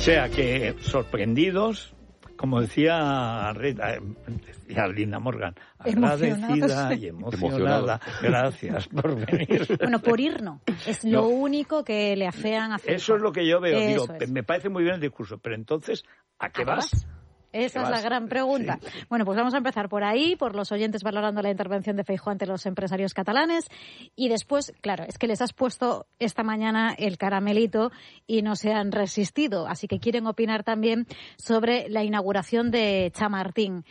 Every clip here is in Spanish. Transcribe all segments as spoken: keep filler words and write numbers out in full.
sea que sorprendidos, como decía, decía Linda Morgan, agradecida y emocionada. Gracias por venir. Bueno, por ir no. Es lo no. único que le afean a Feijóo. Eso es lo que yo veo. Digo, es. me parece muy bien el discurso, pero entonces, ¿a qué, ¿A vas? vas? Esa es la gran pregunta. Sí. Bueno, pues vamos a empezar por ahí, por los oyentes valorando la intervención de Feijóo ante los empresarios catalanes. Y después, claro, es que les has puesto esta mañana el caramelito y no se han resistido. Así que quieren opinar también sobre la inauguración de Chamartín.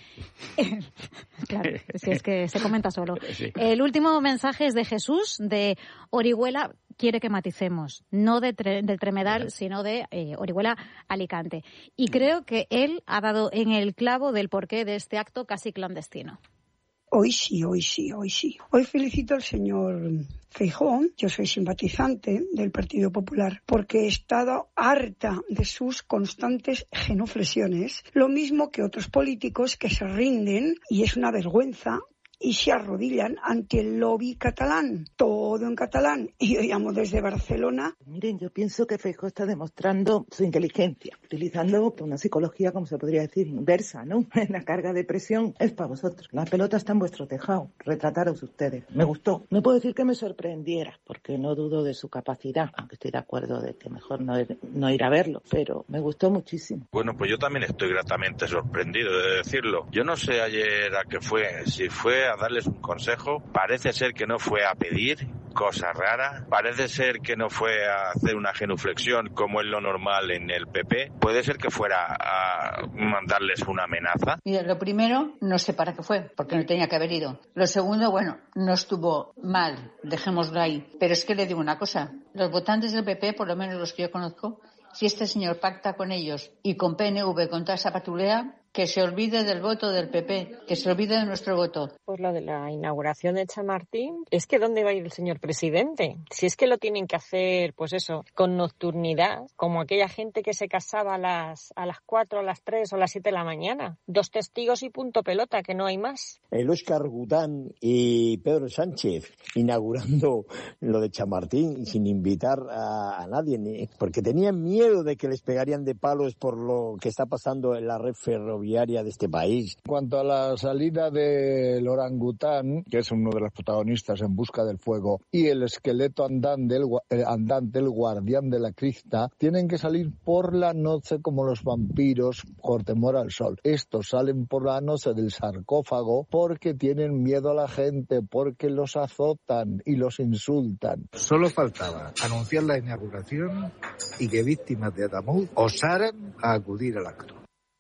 Claro, si es que se comenta solo. Sí. El último mensaje es de Jesús, de Orihuela. Quiere que maticemos, no de tre- del Tremedal, sino de eh, Orihuela Alicante. Y creo que él ha dado en el clavo del porqué de este acto casi clandestino. Hoy sí, hoy sí, hoy sí. Hoy felicito al señor Feijóo, yo soy simpatizante del Partido Popular, porque he estado harta de sus constantes genuflexiones, lo mismo que otros políticos que se rinden, y es una vergüenza, y se arrodillan ante el lobby catalán, todo en catalán. Y yo llamo desde Barcelona. Miren, yo pienso que Feijóo está demostrando su inteligencia, utilizando una psicología, como se podría decir, inversa, ¿no? La carga de presión es para vosotros. La pelota está en vuestro tejado, retrataros ustedes. Me gustó. No puedo decir que me sorprendiera, porque no dudo de su capacidad, aunque estoy de acuerdo de que mejor no, no ir a verlo, pero me gustó muchísimo. Bueno, pues yo también estoy gratamente sorprendido de decirlo. Yo no sé ayer a qué fue, si fue a darles un consejo, parece ser que no fue a pedir cosas raras, parece ser que no fue a hacer una genuflexión como es lo normal en el P P, puede ser que fuera a mandarles una amenaza. Mira, lo primero, no sé para qué fue, porque no tenía que haber ido. Lo segundo, bueno, no estuvo mal, dejémoslo ahí, pero es que le digo una cosa, los votantes del P P, por lo menos los que yo conozco, si este señor pacta con ellos y con P N V, con toda esa patulea, que se olvide del voto del P P, que se olvide de nuestro voto. Pues lo de la inauguración de Chamartín, es que ¿dónde va a ir el señor presidente? Si es que lo tienen que hacer, pues eso, con nocturnidad, como aquella gente que se casaba a las a las cuatro, a las tres o a las siete de la mañana. Dos testigos y punto pelota, que no hay más. El Óscar Gután y Pedro Sánchez inaugurando lo de Chamartín sin invitar a, a nadie, porque tenían miedo de que les pegarían de palos por lo que está pasando en la red ferroviaria de este país. En cuanto a la salida del orangután, que es uno de los protagonistas en Busca del Fuego, y el esqueleto andante, el, el andante, el guardián de la cripta, tienen que salir por la noche como los vampiros por temor al sol. Estos salen por la noche del sarcófago porque tienen miedo a la gente, porque los azotan y los insultan. Solo faltaba anunciar la inauguración y que víctimas de Adamud osaran a acudir al acto.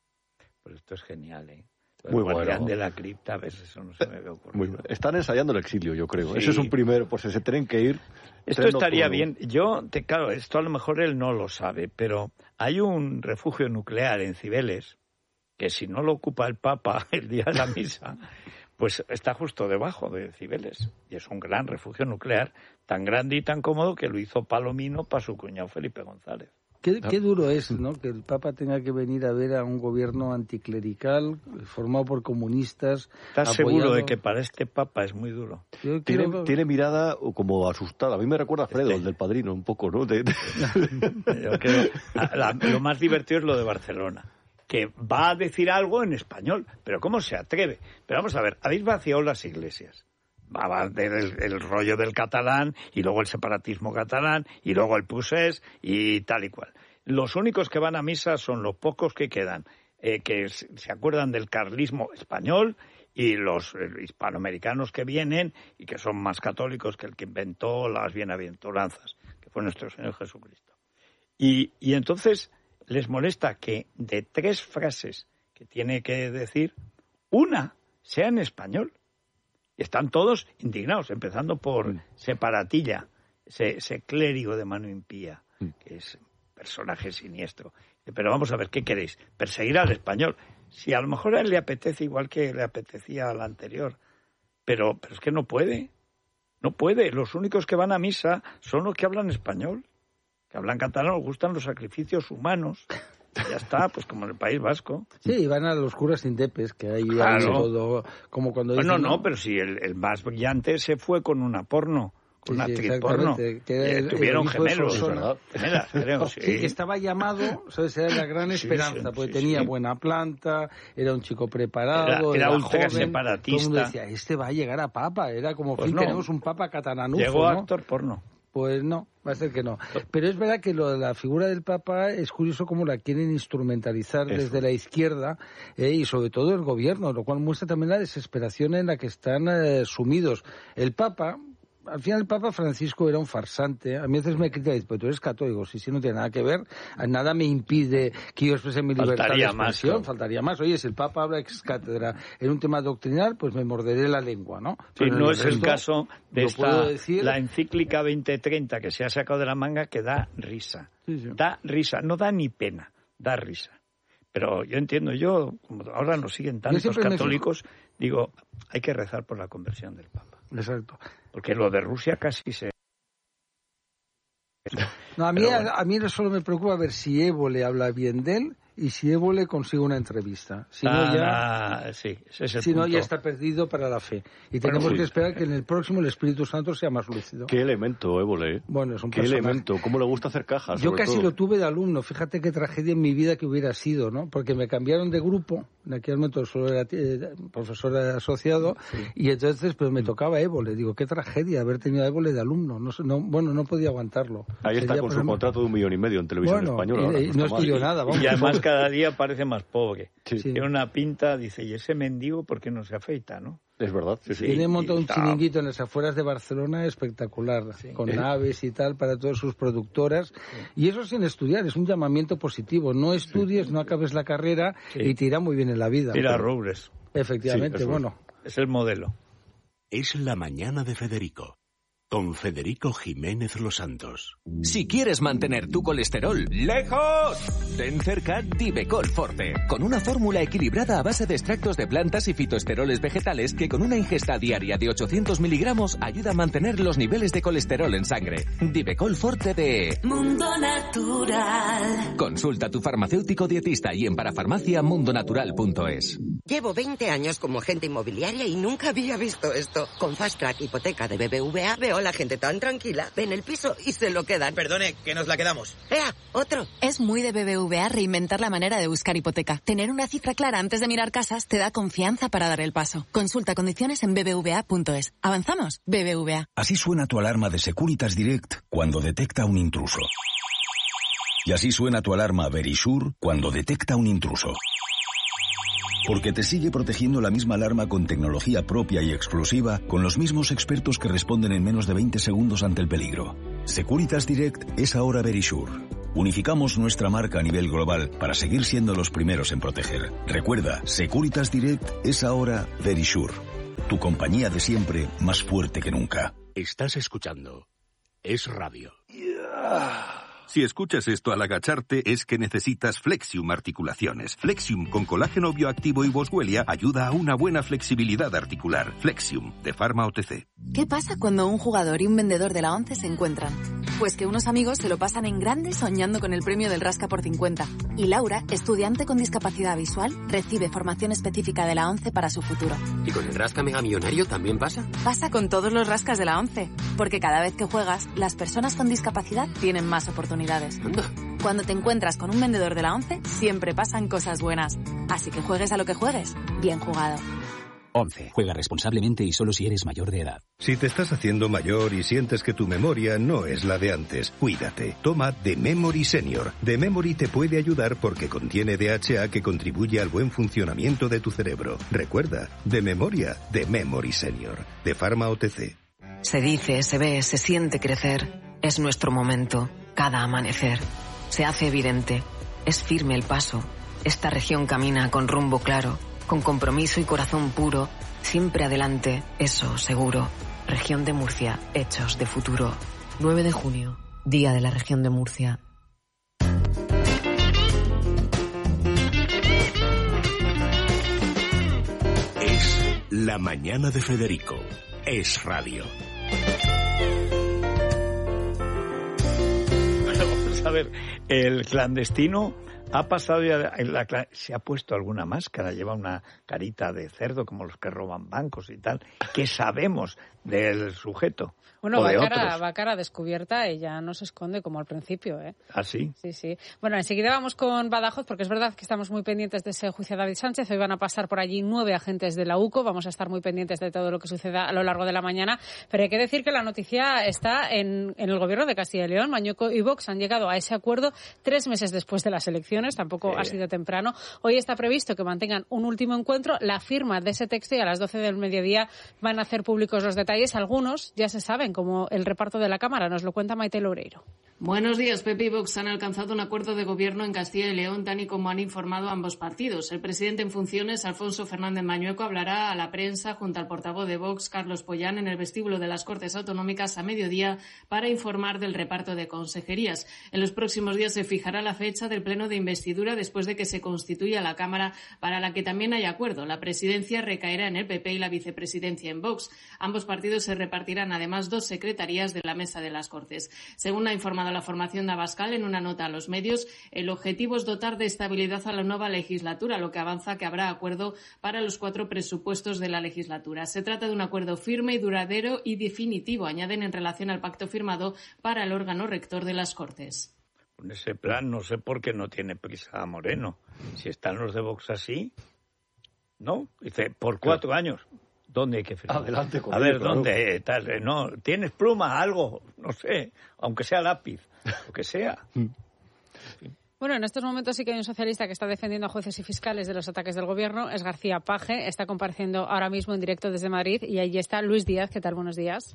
Pues esto es genial, ¿eh? El Muy guardián bueno. de la cripta, a veces eso no se me ve ocurrir. Muy bueno. Están ensayando el exilio, yo creo. Sí. Ese es un primero, pues se tienen que ir. Esto estaría bien. Yo, te, claro, esto a lo mejor él no lo sabe, pero hay un refugio nuclear en Cibeles, que si no lo ocupa el Papa el día de la misa, pues está justo debajo de Cibeles. Y es un gran refugio nuclear, tan grande y tan cómodo que lo hizo Palomino para su cuñado Felipe González. Qué, qué duro es, ¿no?, que el Papa tenga que venir a ver a un gobierno anticlerical formado por comunistas. ¿Estás apoyado... seguro de que para este Papa es muy duro? Tiene, quiero... tiene mirada como asustada. A mí me recuerda a Fredo, este... el del Padrino, un poco, ¿no? De... Yo creo, la, lo más divertido es lo de Barcelona, que va a decir algo en español, pero ¿cómo se atreve? Pero vamos a ver, habéis vaciado las iglesias. Va a ver el, el rollo del catalán y luego el separatismo catalán y luego el procés y tal y cual. Los únicos que van a misa son los pocos que quedan, eh, que se acuerdan del carlismo español y los eh, hispanoamericanos que vienen y que son más católicos que el que inventó las bienaventuranzas, que fue nuestro Señor Jesucristo. Y, y entonces les molesta que de tres frases que tiene que decir, una sea en español. Están todos indignados, empezando por mm. Separatilla, ese, ese clérigo de mano impía, mm. que es un personaje siniestro. Pero vamos a ver, ¿qué queréis? Perseguir al español. Si a lo mejor a él le apetece igual que le apetecía al anterior, pero, pero es que no puede, no puede. Los únicos que van a misa son los que hablan español, que hablan catalán, les gustan los sacrificios humanos. Ya está, pues como en el País Vasco. Sí, van a los curas indepes, que hay claro. todo, como cuando dicen... No, no, no, pero si el, el más brillante se fue con una porno, con una sí, actriz porno. Que eh, tuvieron gemelos, ¿verdad? Gemelas, creo, sí. Sí, estaba llamado, ¿sabes? Era la gran esperanza, sí, sí, porque sí, tenía sí. buena planta, era un chico preparado, era, era, era ultra joven, separatista. Todo el mundo decía, este va a llegar a papa, era como, pues fin, no. tenemos un papa catalanufo, Llegó ¿no? actor porno. Pues no, va a ser que no. Pero es verdad que lo de la figura del Papa es curioso cómo la quieren instrumentalizar Eso. desde la izquierda eh, y sobre todo el gobierno, lo cual muestra también la desesperación en la que están eh, sumidos. El Papa... Al final el Papa Francisco era un farsante. A mí a veces me critican, pero tú eres católico, si sí, sí, no tiene nada que ver, nada me impide que yo exprese mi libertad faltaría de expresión, más, ¿no? faltaría más. Oye, si el Papa habla ex cátedra en un tema doctrinal, pues me morderé la lengua, ¿no? Sí, no el es el caso de esta, decir... la encíclica veinte treinta que se ha sacado de la manga que da risa. Sí, sí. Da risa, no da ni pena, da risa. Pero yo entiendo, yo, como ahora nos siguen tantos católicos, digo, hay que rezar por la conversión del Papa. Exacto. Porque lo de Rusia casi se... No, a mí, bueno. a, a mí solo me preocupa ver si Evo le habla bien de él y si Evo le consigue una entrevista. Si no, ah, ya, sí, ese es el si punto. no, ya está perdido para la fe. Y tenemos bueno, sí. que esperar que en el próximo el Espíritu Santo sea más lúcido. Qué elemento, Évole, ¿eh? Bueno, es un Qué personaje. elemento, cómo le gusta hacer cajas. Yo casi todo. lo tuve de alumno. Fíjate qué tragedia en mi vida que hubiera sido, ¿no? Porque me cambiaron de grupo. En aquel momento solo era eh, profesor asociado. Sí. Y entonces pues me tocaba Évole. Digo, qué tragedia haber tenido a Évole de alumno. No, no, bueno, no podía aguantarlo. Ahí está Sería con su mí... contrato de un millón y medio en televisión bueno, española. Bueno, no, no estudió nada. Vamos. Y además cada día parece más pobre. Sí. Tiene una pinta, dice, y ese mendigo, ¿por qué no se afeita, no? Es verdad. Sí, sí. Tiene montado un chiringuito en las afueras de Barcelona espectacular, sí. con ¿Eh? naves y tal para todas sus productoras. Sí. Y eso sin estudiar, es un llamamiento positivo. No estudies, sí. no acabes la carrera sí. y te irá muy bien en la vida. Mira Roures. Efectivamente, sí, bueno. Es el modelo. Es la mañana de Federico. Con Federico Jiménez Los Santos. Si quieres mantener tu colesterol lejos, ten cerca Divecol Forte, con una fórmula equilibrada a base de extractos de plantas y fitoesteroles vegetales que con una ingesta diaria de ochocientos miligramos ayuda a mantener los niveles de colesterol en sangre. Divecol Forte de Mundo Natural. Consulta a tu farmacéutico dietista y en parafarmacia mundonatural punto es. Llevo veinte años como agente inmobiliaria y nunca había visto esto. Con Fast Track Hipoteca de B B V A veo a la gente tan tranquila, ven el piso y se lo quedan. Perdone, que nos la quedamos. ¡Ea! ¡Otro! Es muy de B B V A reinventar la manera de buscar hipoteca. Tener una cifra clara antes de mirar casas te da confianza para dar el paso. Consulta condiciones en b b v a punto es. ¿Avanzamos? B B V A. Así suena tu alarma de Securitas Direct cuando detecta un intruso. Y así suena tu alarma Verisure cuando detecta un intruso. Porque te sigue protegiendo la misma alarma con tecnología propia y exclusiva, con los mismos expertos que responden en menos de veinte segundos ante el peligro. Securitas Direct es ahora Verisure. Unificamos nuestra marca a nivel global para seguir siendo los primeros en proteger. Recuerda, Securitas Direct es ahora Verisure. Tu compañía de siempre, más fuerte que nunca. Estás escuchando Es Radio. Yeah. Si escuchas esto al agacharte es que necesitas Flexium Articulaciones. Flexium con colágeno bioactivo y boswellia ayuda a una buena flexibilidad articular. Flexium, de Pharma O T C. ¿Qué pasa cuando un jugador y un vendedor de la ONCE se encuentran? Pues que unos amigos se lo pasan en grande soñando con el premio del Rasca por cincuenta. Y Laura, estudiante con discapacidad visual, recibe formación específica de la ONCE para su futuro. ¿Y con el Rasca Mega Millonario también pasa? Pasa con todos los rascas de la ONCE. Porque cada vez que juegas, las personas con discapacidad tienen más oportunidades. Cuando te encuentras con un vendedor de la ONCE, siempre pasan cosas buenas. Así que juegues a lo que juegues, bien jugado. ONCE. Juega responsablemente y solo si eres mayor de edad. Si te estás haciendo mayor y sientes que tu memoria no es la de antes, cuídate. Toma The Memory Senior. The Memory te puede ayudar porque contiene D H A que contribuye al buen funcionamiento de tu cerebro. Recuerda, de memoria, The Memory Senior. De Pharma O T C. Se dice, se ve, se siente crecer. Es nuestro momento. Cada amanecer. Se hace evidente. Es firme el paso. Esta región camina con rumbo claro, con compromiso y corazón puro. Siempre adelante, eso seguro. Región de Murcia, hechos de futuro. nueve de junio, Día de la Región de Murcia. Es la mañana de Federico. Es Radio. A ver, el clandestino ha pasado ya, en la, se ha puesto alguna máscara, lleva una carita de cerdo como los que roban bancos y tal. ¿Qué sabemos del sujeto? o va de cara, otros. va cara descubierta y ya no se esconde como al principio, ¿eh? ¿Ah, sí? Sí, sí. Bueno, enseguida vamos con Badajoz, porque es verdad que estamos muy pendientes de ese juicio a David Sánchez. Hoy van a pasar por allí nueve agentes de la U C O. Vamos a estar muy pendientes de todo lo que suceda a lo largo de la mañana. Pero hay que decir que la noticia está en, en el gobierno de Castilla y León. Mañueco y Vox han llegado a ese acuerdo tres meses después de las elecciones. Tampoco Sí. ha sido temprano. Hoy está previsto que mantengan un último encuentro. La firma de ese texto y a las doce del mediodía van a hacer públicos los detalles. Algunos ya se saben, como el reparto de la Cámara. Nos lo cuenta Maite Loureiro. Buenos días. P P y Vox han alcanzado un acuerdo de gobierno en Castilla y León, tal y como han informado ambos partidos. El presidente en funciones, Alfonso Fernández Mañueco, hablará a la prensa junto al portavoz de Vox, Carlos Pollán, en el vestíbulo de las Cortes Autonómicas a mediodía para informar del reparto de consejerías. En los próximos días se fijará la fecha del pleno de investidura después de que se constituya la Cámara, para la que también hay acuerdo. La presidencia recaerá en el P P y la vicepresidencia en Vox. Ambos partidos se repartirán además dos secretarías de la Mesa de las Cortes. Según ha informado la formación de Abascal en una nota a los medios, el objetivo es dotar de estabilidad a la nueva legislatura, lo que avanza que habrá acuerdo para los cuatro presupuestos de la legislatura. Se trata de un acuerdo firme y duradero y definitivo, añaden en relación al pacto firmado para el órgano rector de las Cortes. Con ese plan no sé por qué no tiene prisa Moreno. Si están los de Vox así, ¿no? Dice, por cuatro claro. años. ¿Dónde hay que firmar? Adelante con A ver, ello, ¿dónde? Tal, no, ¿tienes pluma? Algo, no sé, aunque sea lápiz, lo que sea. Bueno, en estos momentos sí que hay un socialista que está defendiendo a jueces y fiscales de los ataques del gobierno. Es García Page. Está compareciendo ahora mismo en directo desde Madrid. Y allí está Luis Díaz. ¿Qué tal? Buenos días.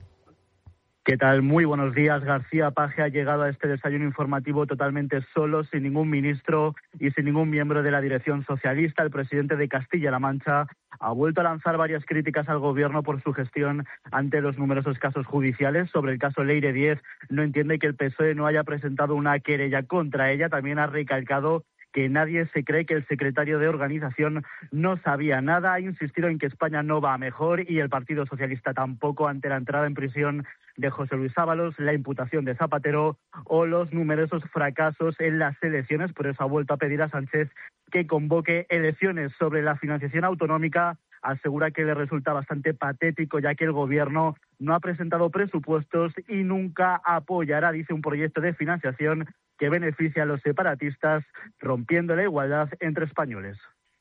¿Qué tal? Muy buenos días. García Page ha llegado a este desayuno informativo totalmente solo, sin ningún ministro y sin ningún miembro de la dirección socialista. El presidente de Castilla-La Mancha ha vuelto a lanzar varias críticas al gobierno por su gestión ante los numerosos casos judiciales. Sobre el caso Leire diez, no entiende que el P S O E no haya presentado una querella contra ella. También ha recalcado que nadie se cree que el secretario de organización no sabía nada. Ha insistido en que España no va a mejor y el Partido Socialista tampoco, ante la entrada en prisión de José Luis Ábalos, la imputación de Zapatero o los numerosos fracasos en las elecciones. Por eso ha vuelto a pedir a Sánchez que convoque elecciones. Sobre la financiación autonómica, asegura que le resulta bastante patético, ya que el gobierno no ha presentado presupuestos y nunca apoyará, dice, un proyecto de financiación que beneficia a los separatistas, rompiendo la igualdad entre españoles.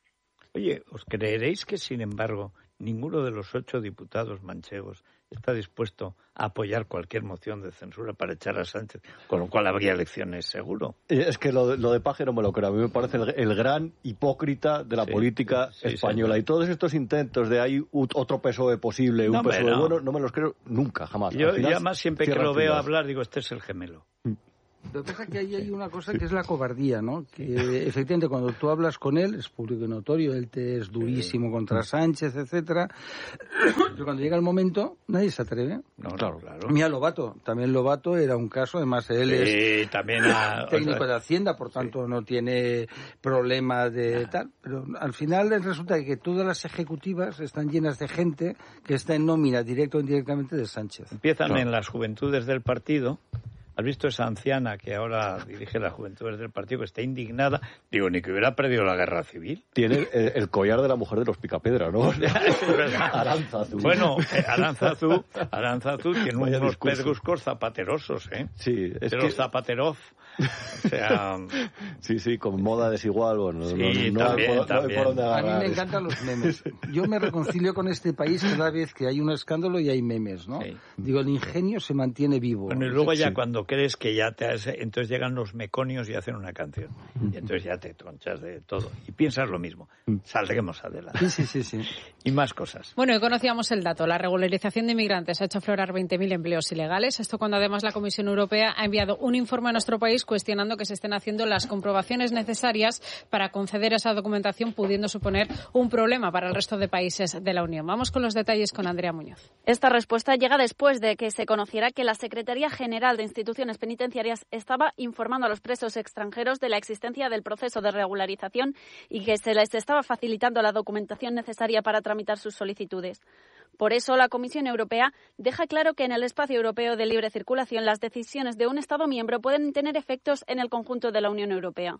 Oye, ¿os creeréis que, sin embargo, ninguno de los ocho diputados manchegos está dispuesto a apoyar cualquier moción de censura para echar a Sánchez, con lo cual habría elecciones seguro? Es que lo, lo de Page no me lo creo. A mí me parece el, el gran hipócrita de la sí, política sí, española. Sí, y todos estos intentos de hay otro P S O E posible, un no, P S O E no. bueno, no me los creo nunca, jamás. Yo, final, yo además siempre que lo veo filas. hablar digo, este es el gemelo. Lo que pasa es que ahí hay una cosa que es la cobardía, ¿no? Que efectivamente cuando tú hablas con él, es público y notorio, él te es durísimo contra Sánchez, etcétera. Pero cuando llega el momento, nadie se atreve. No, claro, claro. Mira Lobato, también Lobato era un caso, además él sí, es también a, técnico o sea, de Hacienda, por tanto sí. no tiene problemas de tal. Pero al final resulta que todas las ejecutivas están llenas de gente que está en nómina directa o indirectamente de Sánchez. Empiezan no. en las juventudes del partido. ¿Has visto esa anciana que ahora dirige las juventudes del partido, que está indignada? Digo, ni que hubiera perdido la guerra civil. Tiene el, el collar de la mujer de los Picapedra, ¿no? Aranzazu. Bueno, eh, Aranzazu, Aranzazu tiene Vaya unos discurso. pedruscos zapaterosos, ¿eh? Sí, es de que... los Zapaterov. O sea... Sí, sí, con moda desigual. Bueno, sí, no, no, también, no, no también. Por dónde agarrar. A mí me encantan los memes. Yo me reconcilio con este país cada vez que hay un escándalo y hay memes, ¿no? Sí. Digo, el ingenio se mantiene vivo. Bueno, y luego ya sí. cuando crees que ya te has... Entonces llegan los meconios y hacen una canción. Y entonces ya te tronchas de todo. Y piensas lo mismo. Saldremos adelante. Sí, sí, sí, sí. Y más cosas. Bueno, y conocíamos el dato. La regularización de inmigrantes ha hecho aflorar veinte mil empleos ilegales. Esto cuando además la Comisión Europea ha enviado un informe a nuestro país cuestionando que se estén haciendo las comprobaciones necesarias para conceder esa documentación, pudiendo suponer un problema para el resto de países de la Unión. Vamos con los detalles con Andrea Muñoz. Esta respuesta llega después de que se conociera que la Secretaría General de Instituciones Penitenciarias estaba informando a los presos extranjeros de la existencia del proceso de regularización y que se les estaba facilitando la documentación necesaria para tramitar sus solicitudes. Por eso, la Comisión Europea deja claro que en el espacio europeo de libre circulación las decisiones de un Estado miembro pueden tener efectos en el conjunto de la Unión Europea.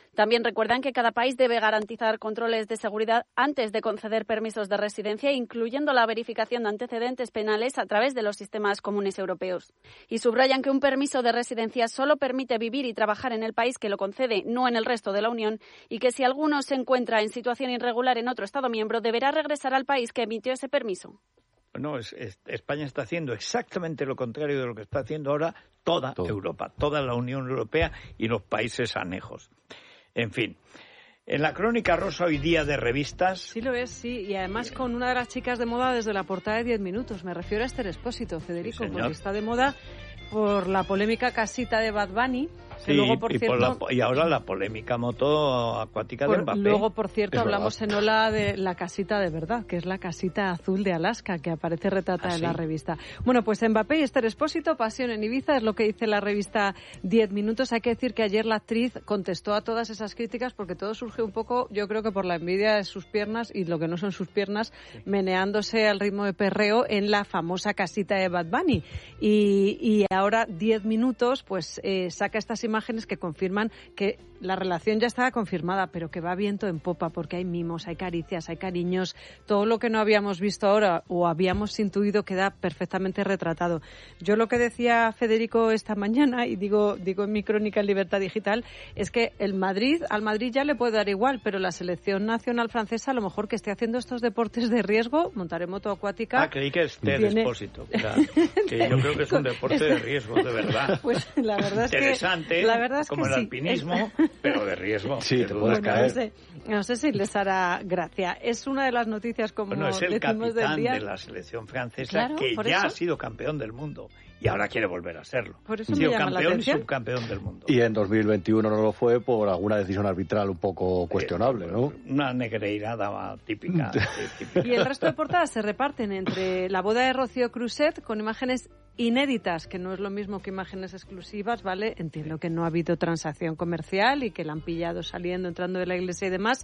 También recuerdan que cada país debe garantizar controles de seguridad antes de conceder permisos de residencia, incluyendo la verificación de antecedentes penales a través de los sistemas comunes europeos. Y subrayan que un permiso de residencia solo permite vivir y trabajar en el país que lo concede, no en el resto de la Unión, y que si alguno se encuentra en situación irregular en otro Estado miembro, deberá regresar al país que emitió ese permiso. No, es, es, España está haciendo exactamente lo contrario de lo que está haciendo ahora toda Todo. Europa, toda la Unión Europea y los países anejos. En fin, en la Crónica Rosa hoy día de revistas... Sí lo es, sí, y además con una de las chicas de moda desde la portada de diez minutos. Me refiero a Esther Expósito, Federico, sí, porque está de moda por la polémica casita de Bad Bunny. Sí, luego, por y, cierto, por la, y ahora la polémica moto acuática por, de Mbappé. Luego, por cierto, hablamos en Ola de la casita de verdad, que es la casita azul de Alaska, que aparece retratada ¿Ah, en sí? la revista. Bueno, pues Mbappé y Esther Expósito, pasión en Ibiza, es lo que dice la revista diez minutos. Hay que decir que ayer la actriz contestó a todas esas críticas porque todo surge un poco, yo creo que por la envidia de sus piernas y lo que no son sus piernas, sí. meneándose al ritmo de perreo en la famosa casita de Bad Bunny. Y, y ahora diez minutos, pues eh, saca estas imágenes que confirman que la relación ya estaba confirmada, pero que va viento en popa porque hay mimos, hay caricias, hay cariños, todo lo que no habíamos visto ahora o habíamos intuido queda perfectamente retratado. Yo lo que decía Federico esta mañana, y digo, digo en mi crónica en Libertad Digital, es que el Madrid, al Madrid ya le puede dar igual, pero la selección nacional francesa, a lo mejor que esté haciendo estos deportes de riesgo, montar en moto acuática... Ah, creí que es Ted viene... Expósito, claro, que yo creo que es un deporte de riesgo, de verdad. Pues la verdad es Interesante, que... La verdad es como que el sí. alpinismo, pero de riesgo. Sí, te puedes bueno, caer. No sé, no sé si les hará gracia. Es una de las noticias, como bueno, es el decimos del día. de la selección francesa, claro, que ya eso. ha sido campeón del mundo y ahora quiere volver a serlo. Por eso ha me sido llama campeón la atención. y subcampeón del mundo. Y en dos mil veintiuno no lo fue por alguna decisión arbitral un poco cuestionable, eh, ¿no? Una negreirada típica, típica. Y el resto de portadas se reparten entre la boda de Rocío Cruzet con imágenes inéditas, que no es lo mismo que imágenes exclusivas, ¿vale? Entiendo que no ha habido transacción comercial y que la han pillado saliendo, entrando de la iglesia y demás,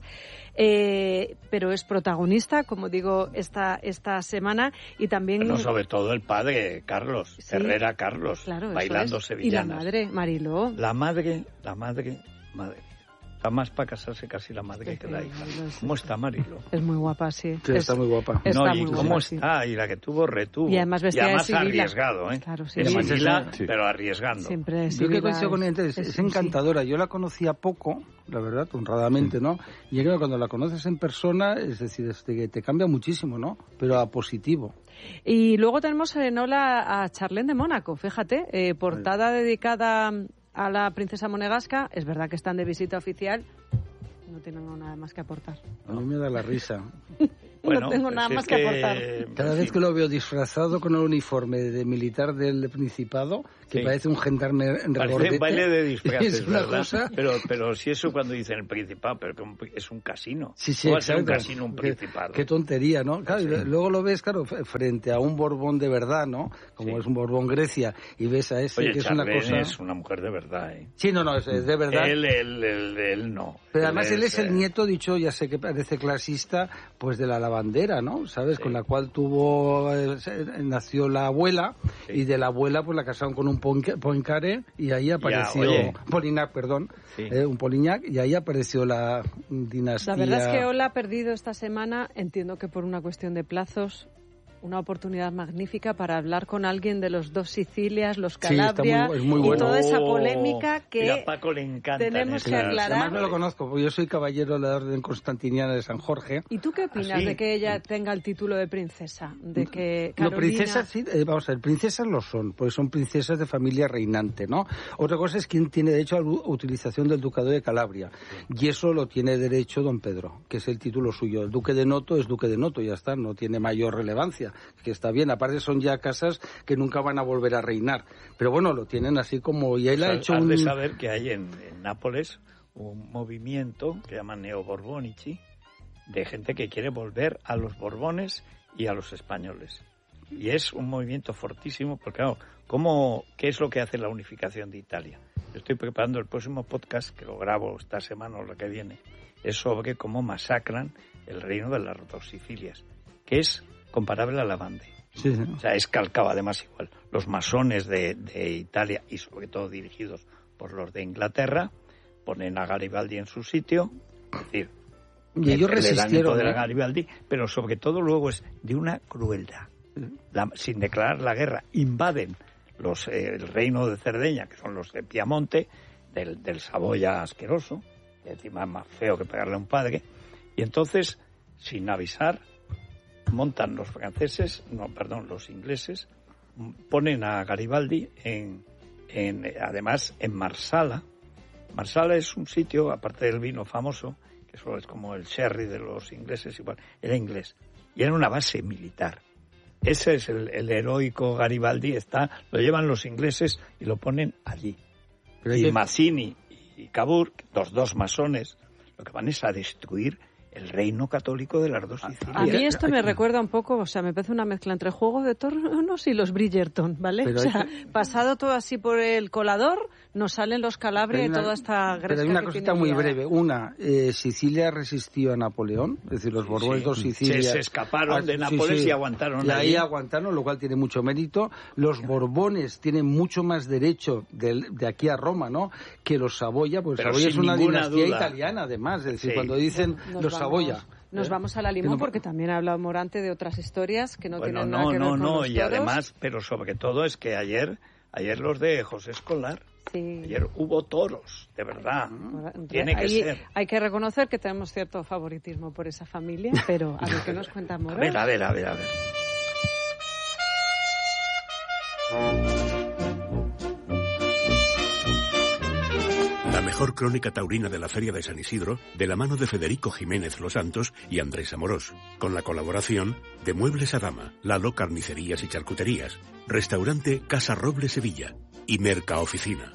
eh, pero es protagonista, como digo, esta esta semana y también... Bueno, sobre todo el padre, Carlos, sí, Herrera Carlos, claro, bailando es. sevillanas. Y la madre, Mariló. La madre, la madre, madre. Está más para casarse casi la madre que la hija. ¿Cómo está Mariló? Es muy guapa, sí. Sí, es, está muy guapa. No, está y muy cómo guapa, está, sí. y la que tuvo, retuvo. Y además vestida y además de Sibila. arriesgado, ¿eh? Claro, sí. Es Sí. Sibila, Sí. pero arriesgando. Siempre Yo que coincido con ella, es, es encantadora. Yo la conocía poco, la verdad, honradamente, ¿no? Y yo creo que cuando la conoces en persona, es decir, es que te cambia muchísimo, ¿no? Pero a positivo. Y luego tenemos en Ola a Charlene de Mónaco, fíjate, eh, portada dedicada a la princesa monegasca. Es verdad que están de visita oficial. No tengo nada más que aportar. A mí me da la risa. Bueno, no tengo nada pues más es que, que aportar. Cada vez que lo veo disfrazado con el uniforme de militar del Principado, que sí. parece un gendarme en Parece regordete, baile de disfraces, es una ¿verdad? cosa... Pero, pero si eso cuando dicen el Principado, pero que es un casino. Sí, sí, ¿Cómo va a ser un exacto. casino, un Qué- Principado? Qué, tontería, ¿no? Claro, Sí. y luego lo ves, claro, f- frente a un Borbón de verdad, ¿no? Como Sí. es un Borbón Grecia, y ves a ese Oye, que es una Charlene cosa... es una mujer de verdad, ¿eh? Sí, no, no, es, es de verdad. Él, él, él, él no. Pero además él es eh, el nieto, dicho, ya sé que parece clasista, pues de la lavandera, ¿no? ¿Sabes? Sí. Con la cual tuvo, eh, se- nació la abuela, Sí. y de la abuela pues la casaron con un Poinca- Poincaré, y ahí apareció, oye. Polignac, perdón, Sí. eh, un Polignac, y ahí apareció la dinastía. La verdad es que Ola ha perdido esta semana, entiendo que por una cuestión de plazos, una oportunidad magnífica para hablar con alguien de los dos Sicilias, los Sí, está Calabria, muy- es muy y bueno. toda esa Oh, polémica y que a Paco le encanta. tenemos que aclarar. Además me lo conozco, porque yo soy caballero de la Orden Constantiniana de San Jorge. ¿Y tú qué opinas ¿Ah, sí? de que ella tenga el título de princesa? De que No, Carolina... princesas sí, eh, vamos a ver, princesas lo son, porque son princesas de familia reinante, ¿no? Otra cosa es quién tiene derecho a la utilización del Ducado de Calabria, y eso lo tiene derecho don Pedro, que es el título suyo. El Duque de Noto es Duque de Noto, ya está, no tiene mayor relevancia, que está bien. Aparte son ya casas que nunca van a volver a reinar, pero bueno, lo tienen así como... Y él ha Has- hecho has un... de saber que hay en, en Nápoles un movimiento que llaman Neoborbonici, de gente que quiere volver a los Borbones y a los españoles. Y es un movimiento fortísimo, porque claro, ¿cómo, ¿qué es lo que hace la unificación de Italia? Estoy preparando el próximo podcast, que lo grabo esta semana o la que viene, es sobre cómo masacran el reino de las dos Sicilias, que es comparable a la Vendée. Sí, sí. O sea, es calcado además igual. Los masones de, de Italia, y sobre todo dirigidos por los de Inglaterra, ponen a Garibaldi en su sitio, es decir, y ellos resistieron, de la Garibaldi, pero sobre todo luego es de una crueldad. La, sin declarar la guerra, invaden los eh, el reino de Cerdeña, que son los de Piamonte, del, del Saboya asqueroso, que encima es más feo que pegarle a un padre, y entonces, sin avisar, montan los franceses, no, perdón, los ingleses, ponen a Garibaldi en, en además en Marsala. Marsala es un sitio, aparte del vino famoso, que eso es como el sherry de los ingleses, igual, era inglés, y era una base militar. Ese es el, el heroico Garibaldi, está, lo llevan los ingleses y lo ponen allí. Pero y que... Mazzini y Cavour, los dos masones, lo que van es a destruir el reino católico de las dos Sicilias. A mí esto me recuerda un poco, o sea, me parece una mezcla entre Juego de Tronos y los Bridgerton, ¿vale? Pero o sea, que... pasado todo así por el colador, nos salen los Calabria una... y toda esta gresca. Pero hay una que cosita tiene muy ya... breve. Una, eh, Sicilia resistió a Napoleón, es decir, los Borbones sí, dos Sicilias... Se, se escaparon ah, de Nápoles sí, sí. y aguantaron y ahí. ahí aguantaron, lo cual tiene mucho mérito. Los Borbones tienen mucho más derecho de, de aquí a Roma, ¿no?, que los Saboya, porque pero Saboya es una dinastía duda. italiana, además. Es decir, sí. cuando dicen nos los vamos, Saboya... Nos vamos a la Limón, porque también ha hablado Morante de otras historias que no bueno, tienen no, nada que no, ver con no, los y toros. además, pero sobre todo es que ayer, ayer los de José Escolar, sí. ayer hubo toros, de verdad. Entonces, tiene que ahí, ser. Hay que reconocer que tenemos cierto favoritismo por esa familia, pero a ver qué nos cuenta Morante. A ver, a ver, a ver, a ver. La mejor crónica taurina de la Feria de San Isidro, de la mano de Federico Jiménez Los Santos y Andrés Amorós, con la colaboración de Muebles Adama, Lalo Carnicerías y Charcuterías, Restaurante Casa Roble Sevilla y Merca Oficina.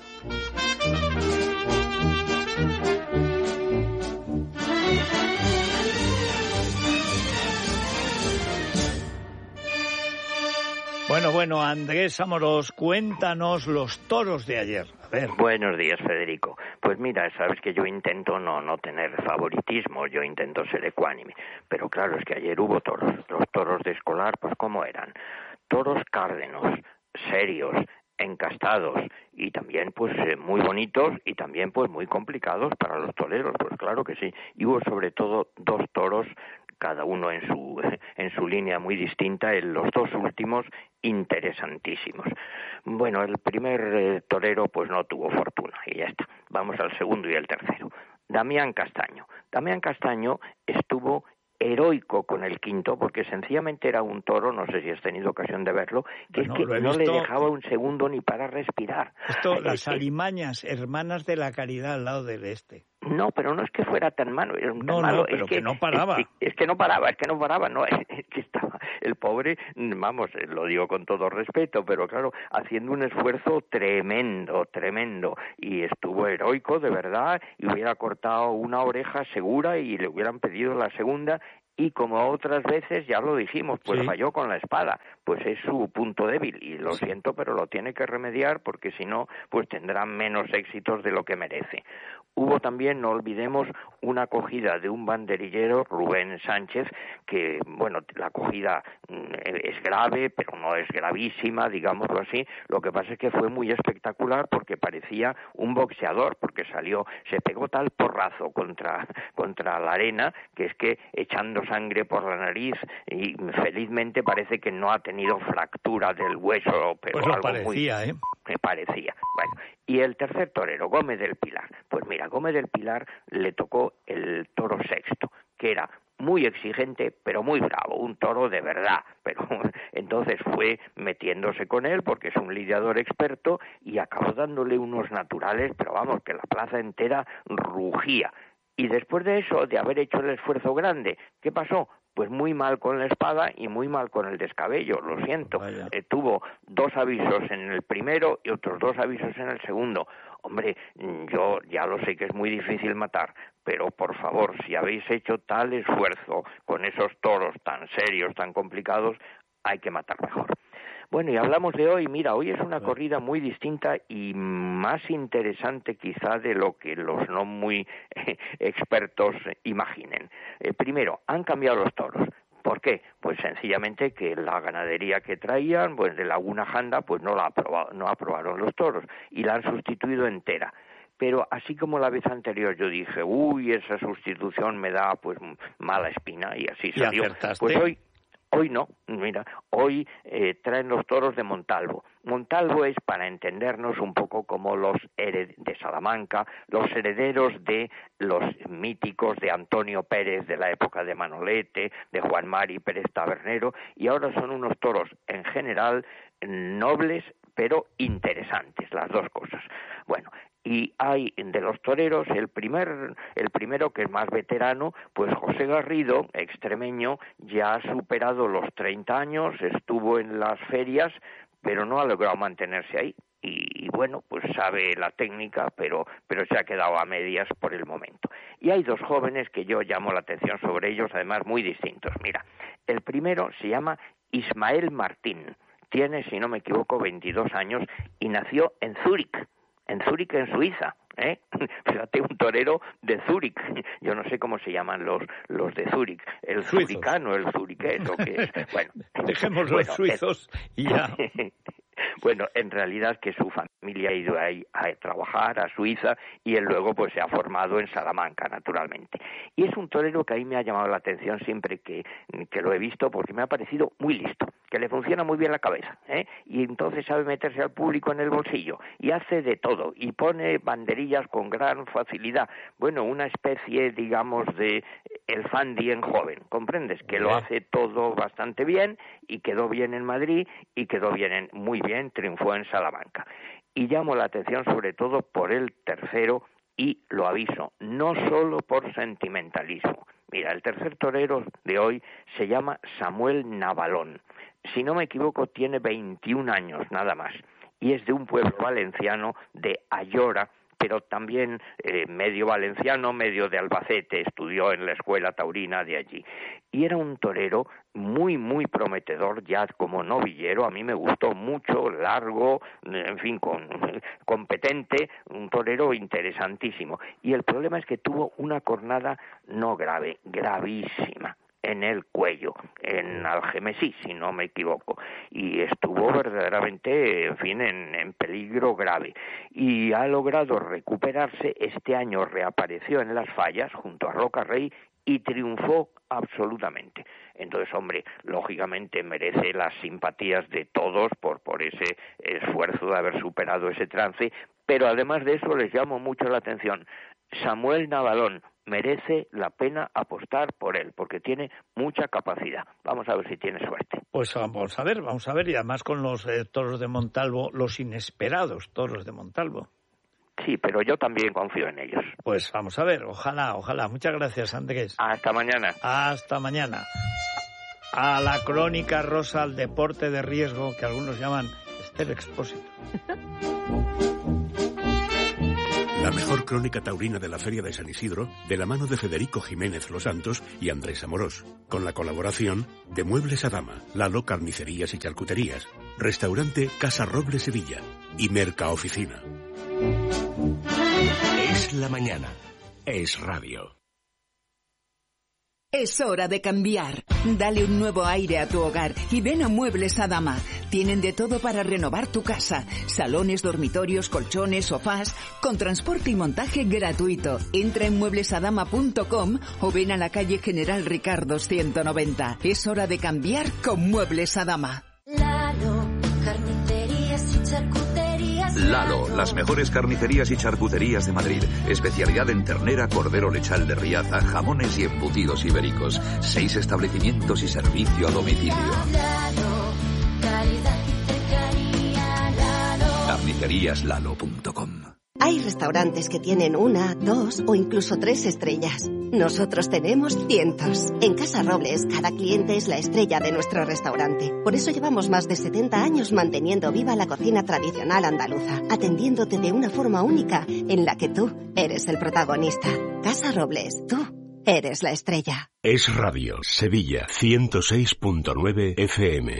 Bueno, bueno, Andrés Amorós, cuéntanos los toros de ayer. A ver. Buenos días, Federico. Pues mira, sabes que yo intento no, no tener favoritismo, yo intento ser ecuánime. Pero claro, es que ayer hubo toros. Los toros de Escolar, pues ¿cómo eran? Toros cárdenos, serios, encastados y también pues eh, muy bonitos y también pues muy complicados para los toreros, pues claro que sí. Y hubo sobre todo dos toros, cada uno en su en su línea muy distinta, en los dos últimos interesantísimos. Bueno, el primer eh, torero pues no tuvo fortuna y ya está. Vamos al segundo y el tercero. Damián Castaño. Damián Castaño estuvo heroico con el quinto, porque sencillamente era un toro, no sé si has tenido ocasión de verlo, que bueno, es que no visto... le dejaba un segundo ni para respirar. Esto, las alimañas, hermanas de la caridad al lado del este. No, pero no es que fuera tan malo, era tan no, malo, no, pero es que, que no paraba. Es que, es que no paraba, es que no paraba, no, es que estaba el pobre, vamos, lo digo con todo respeto, pero claro, haciendo un esfuerzo tremendo, tremendo, y estuvo heroico, de verdad, y hubiera cortado una oreja segura y le hubieran pedido la segunda. Y como otras veces, ya lo dijimos, pues sí. falló con la espada, pues es su punto débil, y lo siento, pero lo tiene que remediar, porque si no, pues tendrá menos éxitos de lo que merece. Hubo también, no olvidemos, una acogida de un banderillero, Rubén Sánchez, que, bueno, la acogida es grave, pero no es gravísima, digámoslo así. Lo que pasa es que fue muy espectacular porque parecía un boxeador, porque salió, se pegó tal porrazo contra, contra la arena, que es que echando sangre por la nariz, y felizmente parece que no ha tenido fractura del hueso, pero pues lo algo parecía, muy... ¿eh? Me parecía. Bueno, y el tercer torero, Gómez del Pilar. Pues mira, Gómez del Pilar le tocó el toro sexto, que era muy exigente, pero muy bravo, un toro de verdad. Pero entonces fue metiéndose con él, porque es un lidiador experto, y acabó dándole unos naturales, pero vamos, que la plaza entera rugía. Y después de eso, de haber hecho el esfuerzo grande, ¿qué pasó? Pues muy mal con la espada y muy mal con el descabello, lo siento. Eh, tuvo dos avisos en el primero y otros dos avisos en el segundo. Hombre, yo ya lo sé que es muy difícil matar, pero por favor, si habéis hecho tal esfuerzo con esos toros tan serios, tan complicados, hay que matar mejor. Bueno, y hablamos de hoy, mira, hoy es una corrida muy distinta y más interesante quizá de lo que los no muy eh, expertos imaginen. Eh, primero, han cambiado los toros. ¿Por qué? Pues sencillamente que la ganadería que traían, pues de Laguna Janda, pues no la aprobado, no aprobaron los toros y la han sustituido entera. pero así como la vez anterior yo dije, uy, esa sustitución me da pues mala espina, y así salió. Pues hoy Hoy no, mira, hoy eh, traen los toros de Montalvo. Montalvo es, para entendernos, un poco como los hered- de Salamanca, los herederos de los míticos de Antonio Pérez de la época de Manolete, de Juan Mari Pérez Tabernero, y ahora son unos toros en general nobles, pero interesantes, las dos cosas. Bueno, y hay de los toreros el primer el primero que es más veterano, pues José Garrido, extremeño, ya ha superado los treinta años, estuvo en las ferias, pero no ha logrado mantenerse ahí. Y, y bueno, pues sabe la técnica, pero pero se ha quedado a medias por el momento. Y hay dos jóvenes que yo llamo la atención sobre ellos, además muy distintos. Mira, el primero se llama Ismael Martín, tiene, si no me equivoco, veintidós años y nació en Zúrich. En Zúrich, en Suiza, ¿eh? Fíjate, un torero de Zúrich. Yo no sé cómo se llaman los los de Zúrich. El Suizos. Zuricano, el zuriqués, ¿o qué es? Bueno, dejemos los bueno, suizos el... y ya. Bueno, en realidad que su familia ha ido ahí a trabajar a Suiza y él luego pues se ha formado en Salamanca, naturalmente. Y es un torero que a mí me ha llamado la atención siempre que, que lo he visto, porque me ha parecido muy listo, que le funciona muy bien la cabeza, ¿eh? Y entonces sabe meterse al público en el bolsillo y hace de todo y pone banderillas con gran facilidad. Bueno, una especie, digamos, de el Fandi en joven, ¿comprendes? Que lo hace todo bastante bien y quedó bien en Madrid y quedó bien en, muy bien, triunfó en Salamanca. Y llamo la atención sobre todo por el tercero, y lo aviso, no solo por sentimentalismo. Mira, el tercer torero de hoy se llama Samuel Navalón. Si no me equivoco, tiene veintiún años nada más, y es de un pueblo valenciano de Ayora, pero también eh, medio valenciano, medio de Albacete, estudió en la escuela taurina de allí. Y era un torero muy, muy prometedor ya como novillero, a mí me gustó mucho, largo, en fin, con, competente, un torero interesantísimo. Y el problema es que tuvo una cornada no grave, gravísima, en el cuello, en Algemesí, si no me equivoco, y estuvo verdaderamente, en fin, en, en peligro grave, y ha logrado recuperarse. Este año reapareció en las fallas junto a Roca Rey y triunfó absolutamente. Entonces, hombre, lógicamente merece las simpatías de todos por, por ese esfuerzo de haber superado ese trance, pero además de eso les llamo mucho la atención. Samuel Navalón, merece la pena apostar por él, porque tiene mucha capacidad. Vamos a ver si tiene suerte. Pues vamos a ver, vamos a ver, y además con los eh, toros de Montalvo, los inesperados toros de Montalvo. Sí, pero yo también confío en ellos. Pues vamos a ver, ojalá, ojalá. Muchas gracias, Andrés. Hasta mañana. Hasta mañana. A la crónica rosa, al deporte de riesgo, que algunos llaman Esther Expósito. La mejor crónica taurina de la Feria de San Isidro, de la mano de Federico Jiménez Los Santos y Andrés Amorós, con la colaboración de Muebles a Dama, Lalo Carnicerías y Charcuterías, Restaurante Casa Roble Sevilla y Merca Oficina. Es la mañana. Es radio. Es hora de cambiar. Dale un nuevo aire a tu hogar y ven a Muebles a Dama. Tienen de todo para renovar tu casa. Salones, dormitorios, colchones, sofás, con transporte y montaje gratuito. Entra en muebles a dama punto com o ven a la calle General Ricardos ciento noventa. Es hora de cambiar con Muebles a Dama. Lalo, carnicerías y charcuterías. Lalo, las mejores carnicerías y charcuterías de Madrid. Especialidad en ternera, cordero lechal de Riaza, jamones y embutidos ibéricos. Seis establecimientos y servicio a domicilio. Lalo, calidad y cercanía. Lalo. carnicerías lalo punto com. Hay restaurantes que tienen una, dos o incluso tres estrellas. Nosotros tenemos cientos. En Casa Robles, cada cliente es la estrella de nuestro restaurante. Por eso llevamos más de setenta años manteniendo viva la cocina tradicional andaluza, atendiéndote de una forma única en la que tú eres el protagonista. Casa Robles, tú eres la estrella. Es Radio, Sevilla, ciento seis punto nueve F M.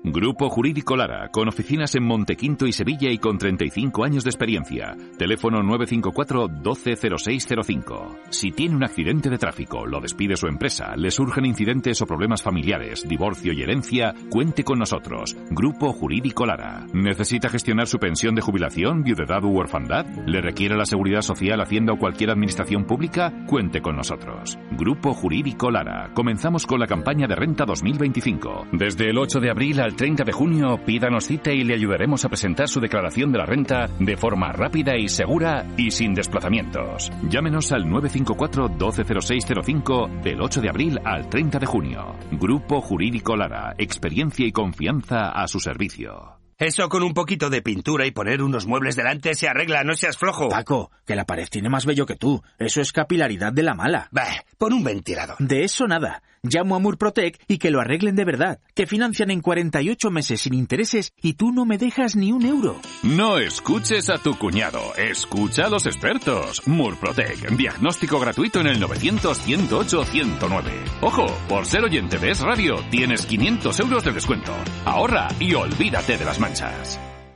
Grupo Jurídico Lara, con oficinas en Montequinto y Sevilla y con treinta y cinco años de experiencia. Teléfono nueve cinco cuatro, doce, cero seis cero cinco. Si tiene un accidente de tráfico, lo despide su empresa, le surgen incidentes o problemas familiares, divorcio y herencia, cuente con nosotros. Grupo Jurídico Lara. ¿Necesita gestionar su pensión de jubilación, viudedad u orfandad? ¿Le requiere la Seguridad Social, Hacienda o cualquier administración pública? Cuente con nosotros. Grupo Jurídico Lara. Comenzamos con la campaña de renta dos mil veinticinco. Desde el ocho de abril al treinta de junio, pídanos cita y le ayudaremos a presentar su declaración de la renta de forma rápida y segura y sin desplazamientos. Llámenos al nueve cinco cuatro, doce, cero seis cero cinco del ocho de abril al treinta de junio. Grupo Jurídico Lara. Experiencia y confianza a su servicio. Eso con un poquito de pintura y poner unos muebles delante se arregla, no seas flojo. Paco, que la pared tiene más vello que tú. Eso es capilaridad de la mala. Bah, pon un ventilador. De eso nada. Llamo a Murprotec y que lo arreglen de verdad. Que financian en cuarenta y ocho meses sin intereses y tú no me dejas ni un euro. No escuches a tu cuñado, escucha a los expertos. Murprotec, diagnóstico gratuito en el novecientos, ciento ocho, ciento nueve. Ojo, por ser oyente de Es Radio, tienes quinientos euros de descuento. Ahorra y olvídate de las manchas.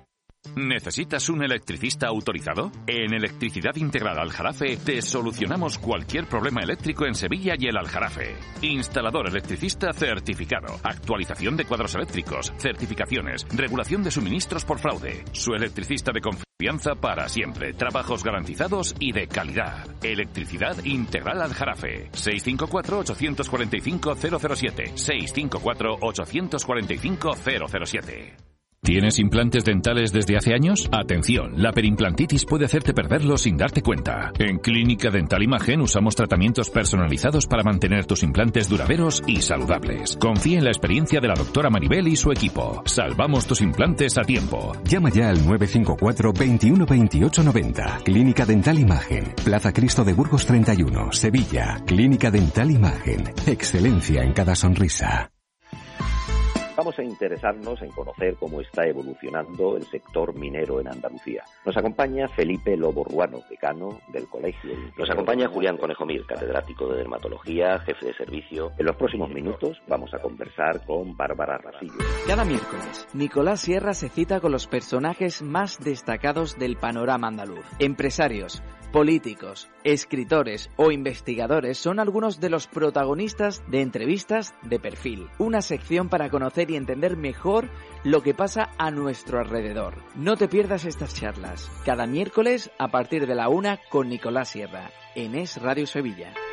¿Necesitas un electricista autorizado? En Electricidad Integral Aljarafe te solucionamos cualquier problema eléctrico en Sevilla y el Aljarafe. Instalador electricista certificado, actualización de cuadros eléctricos, certificaciones, regulación de suministros por fraude. Su electricista de confianza para siempre, trabajos garantizados y de calidad. Electricidad Integral Aljarafe. seis cinco cuatro, ocho cuatro cinco, cero cero siete. seis cinco cuatro, ocho cuatro cinco, cero cero siete. ¿Tienes implantes dentales desde hace años? Atención, la perimplantitis puede hacerte perderlos sin darte cuenta. En Clínica Dental Imagen usamos tratamientos personalizados para mantener tus implantes duraderos y saludables. Confía en la experiencia de la doctora Maribel y su equipo. Salvamos tus implantes a tiempo. Llama ya al nueve cinco cuatro, veintiuno, veintiocho, noventa. Clínica Dental Imagen. Plaza Cristo de Burgos treinta y uno, Sevilla. Clínica Dental Imagen. Excelencia en cada sonrisa. Vamos a interesarnos en conocer cómo está evolucionando el sector minero en Andalucía. Nos acompaña Felipe Lobo Ruano, decano del Colegio. Nos acompaña Julián Conejo Mir, catedrático de Dermatología, jefe de servicio. En los próximos minutos vamos a conversar con Bárbara Rasillo. Cada miércoles, Nicolás Sierra se cita con los personajes más destacados del panorama andaluz. Empresarios, políticos, escritores o investigadores son algunos de los protagonistas de Entrevistas de Perfil, una sección para conocer y entender mejor lo que pasa a nuestro alrededor. No te pierdas estas charlas, cada miércoles a partir de la una con Nicolás Sierra, en Es Radio Sevilla.